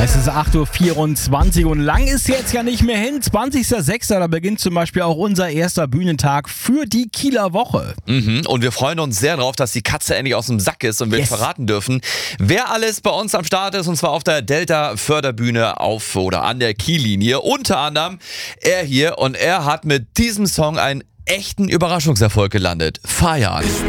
Es ist 8.24 Uhr und lang ist jetzt ja nicht mehr hin. 20.06. Da beginnt zum Beispiel auch unser erster Bühnentag für die Kieler Woche. Und wir freuen uns sehr drauf, dass die Katze endlich aus dem Sack ist und wir verraten dürfen, wer alles bei uns am Start ist, und zwar auf der Delta-Förderbühne auf oder an der Kiellinie. Unter anderem er hier, und er hat mit diesem Song einen echten Überraschungserfolg gelandet. Feiern.